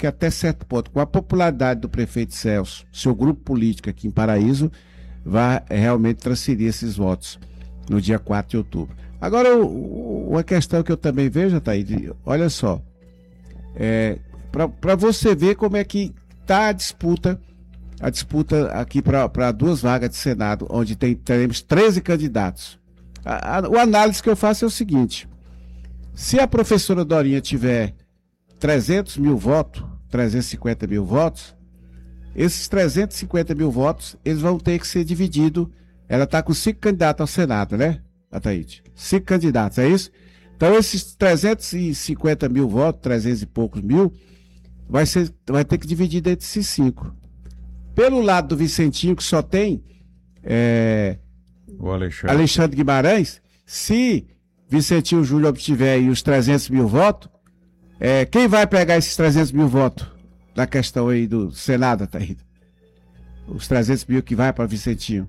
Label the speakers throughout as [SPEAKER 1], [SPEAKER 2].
[SPEAKER 1] que até certo ponto, com a popularidade do prefeito Celso, seu grupo político aqui em Paraíso, vai realmente transferir esses votos no dia 4 de outubro. Agora, uma questão que eu também vejo, Ataíde, olha só, para você ver como é que está a disputa aqui para 2 vagas de Senado, onde teremos 13 candidatos. A análise que eu faço é o seguinte: se a professora Dorinha tiver 300 mil votos, 350 mil votos, esses 350 mil votos, eles vão ter que ser divididos. Ela está com 5 candidatos ao Senado, né, Ataíde? 5 candidatos, é isso? Então, esses 350 mil votos, 300 e poucos mil, vai ter que dividir entre esses 5. Pelo lado do Vicentinho, que só tem
[SPEAKER 2] o
[SPEAKER 1] Alexandre Guimarães, se Vicentinho Júnior obtiver aí os 300 mil votos, quem vai pegar esses 300 mil votos na questão aí do Senado, Ataíde? Os 300 mil que vai para Vicentinho.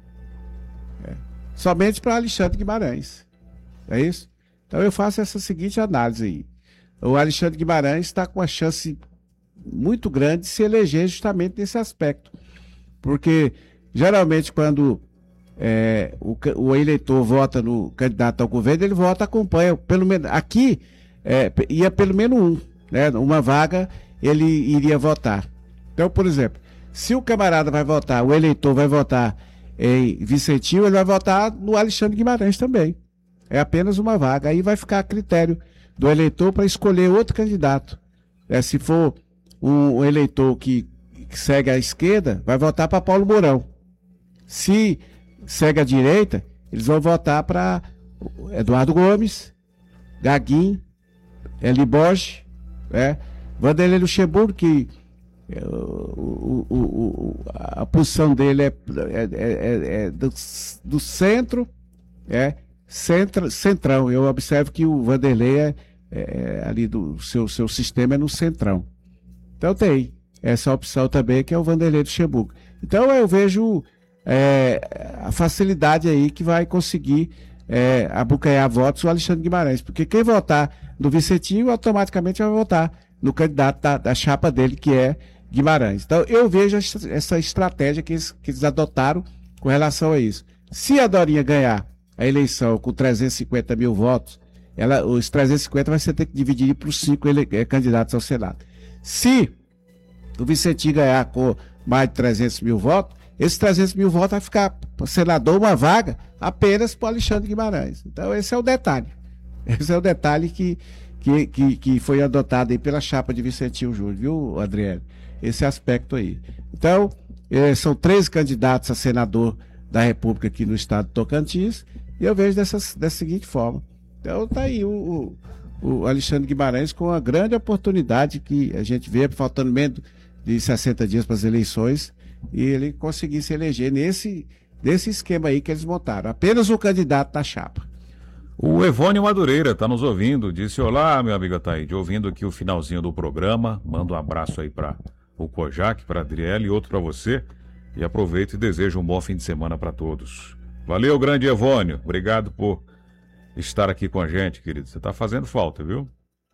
[SPEAKER 1] Somente para Alexandre Guimarães. É isso? Então eu faço essa seguinte análise aí. O Alexandre Guimarães está com uma chance muito grande de se eleger justamente nesse aspecto. Porque, geralmente, quando o eleitor vota no candidato ao governo, ele acompanha, pelo menos, aqui, ia pelo menos um, né? Uma vaga, ele iria votar. Então, por exemplo, se o camarada vai votar, o eleitor vai votar em Vicentinho, ele vai votar no Alexandre Guimarães também. É apenas uma vaga. Aí vai ficar a critério do eleitor para escolher outro candidato. Se for um eleitor que segue a esquerda, vai votar para Paulo Mourão. Se segue a direita, eles vão votar para Eduardo Gomes, Gaguinho, Eli Borges, Vanderlei Luxemburgo, que a posição dele é do centro, centrão. Eu observo que o Vanderlei ali do seu sistema é no centrão. Então tem essa opção também, que é o Vanderlei Luxemburgo. Então eu vejo a facilidade aí que vai conseguir abocanhar votos o Alexandre Guimarães, porque quem votar no Vicentinho automaticamente vai votar no candidato da chapa dele, que é Guimarães. Então eu vejo essa estratégia que eles adotaram com relação a isso. Se a Dorinha ganhar a eleição com 350 mil votos, os 350 vai ser ter que dividir para os 5 candidatos ao Senado. Se o Vicentinho ganhar com mais de 300 mil votos, esses 300 mil votos vai ficar para o senador uma vaga apenas para o Alexandre Guimarães. Então esse é o detalhe. Esse é o detalhe que foi adotado aí pela chapa de Vicentinho Júnior, viu, Adriano? Esse aspecto aí. Então, são 13 candidatos a senador da República aqui no estado de Tocantins, e eu vejo dessa seguinte forma. Então tá aí o Alexandre Guimarães com uma grande oportunidade que a gente vê, faltando menos de 60 dias para as eleições, e ele conseguir se eleger nesse esquema aí que eles montaram. Apenas o candidato da chapa.
[SPEAKER 2] O Evônio Madureira está nos ouvindo, disse: olá, meu amigo Ataíde, ouvindo aqui o finalzinho do programa, manda um abraço aí para o Kojak, para a Adriele e outro para você, e aproveito e desejo um bom fim de semana para todos. Valeu, grande Evônio, obrigado por estar aqui com a gente, querido, você está fazendo falta, viu?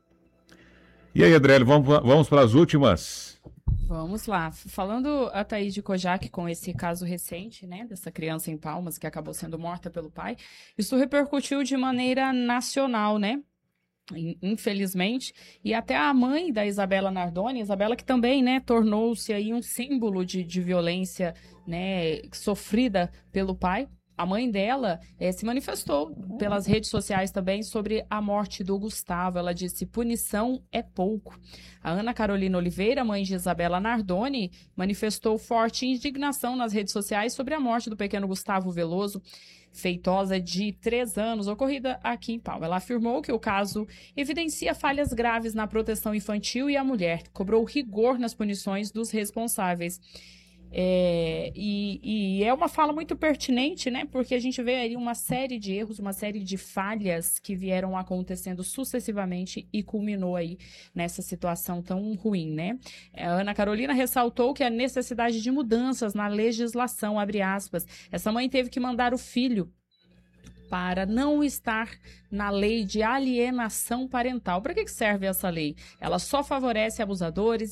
[SPEAKER 2] E aí, Adriele, vamos para as últimas?
[SPEAKER 3] Vamos lá. Falando, Ataíde, de Kojak, com esse caso recente, né, dessa criança em Palmas que acabou sendo morta pelo pai, isso repercutiu de maneira nacional, né? Infelizmente, e até a mãe da Isabela Nardoni, Isabela que também, né, tornou-se aí um símbolo de violência, né, sofrida pelo pai. A mãe dela se manifestou pelas redes sociais também sobre a morte do Gustavo. Ela disse: punição é pouco. A Ana Carolina Oliveira, mãe de Isabela Nardoni, manifestou forte indignação nas redes sociais sobre a morte do pequeno Gustavo Veloso Feitosa, de 3 anos, ocorrida aqui em Palmas. Ela afirmou que o caso evidencia falhas graves na proteção infantil e a mulher, cobrou rigor nas punições dos responsáveis. E é uma fala muito pertinente, né? Porque a gente vê aí uma série de erros, uma série de falhas que vieram acontecendo sucessivamente e culminou aí nessa situação tão ruim, né? A Ana Carolina ressaltou que a necessidade de mudanças na legislação, abre aspas, essa mãe teve que mandar o filho para não estar na lei de alienação parental. Para que serve essa lei? Ela só favorece abusadores